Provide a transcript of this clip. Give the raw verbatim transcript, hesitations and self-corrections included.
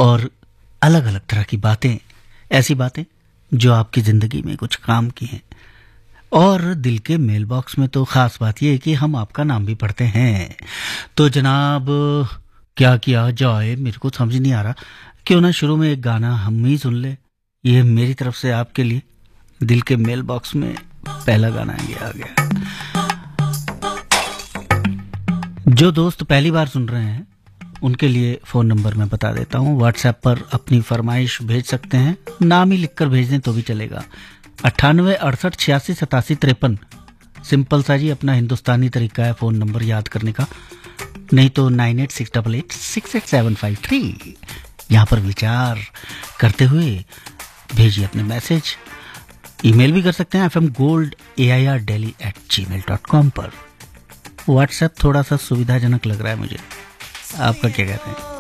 और अलग अलग तरह की बातें, ऐसी बातें जो आपकी ज़िंदगी में कुछ काम की हैं। और दिल के मेल बॉक्स में तो ख़ास बात यह है कि हम आपका नाम भी पढ़ते हैं। तो जनाब, क्या किया जाए, मेरे को समझ नहीं आ रहा। क्यों ना शुरू में एक गाना हम ही सुन ले। ये मेरी तरफ से आपके लिए दिल के मेल बॉक्स में पहला गाना ये आ गया। जो दोस्त पहली बार सुन रहे हैं उनके लिए फ़ोन नंबर मैं बता देता हूँ। व्हाट्सएप पर अपनी फरमाइश भेज सकते हैं, नाम ही लिखकर भेज दें तो भी चलेगा। अट्ठानवे अड़सठ छियासी सतासी तिरपन, सिंपल सा जी, अपना हिंदुस्तानी तरीका है फ़ोन नंबर याद करने का। नहीं तो nine eight six double eight six eight seven five three, यहाँ पर विचार करते हुए भेजिए अपने मैसेज। ईमेल भी कर सकते हैं F M gold A I R daily eight ji mail dot com पर। व्हाट्सएप थोड़ा सा सुविधाजनक लग रहा है मुझे, आपका क्या कहते हैं?